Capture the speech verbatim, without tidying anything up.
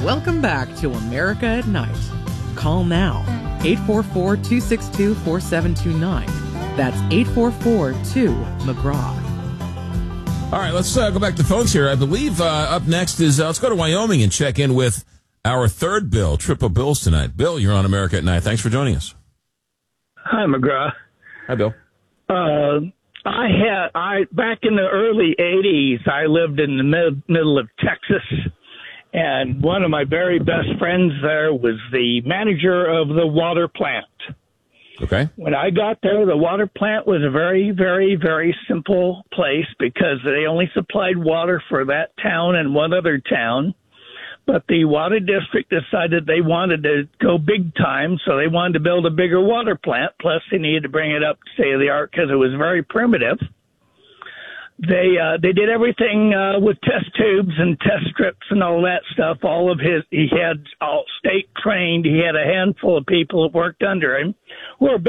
Welcome back to America at Night. Call now, eight four four, two six two, four seven two nine. That's eight four four, two, McGraw. All right, let's uh, go back to phones here. I believe uh, up next is, uh, let's go to Wyoming and check in with our third Bill, Triple Bills tonight. Bill, you're on America at Night. Thanks for joining us. Hi, McGraw. Hi, Bill. Uh, I had, I back in the early eighties, I lived in the mid, middle of Texas, and one of my very best friends there was the manager of the water plant. Okay. When I got there, the water plant was a very, very, very simple place because they only supplied water for that town and one other town. But the water district decided they wanted to go big time, so they wanted to build a bigger water plant. Plus, they needed to bring it up to state of the art because it was very primitive. They uh, they did everything uh, with test tubes and test strips and all that stuff. All of his, he had all state trained. He had a handful of people that worked under him who were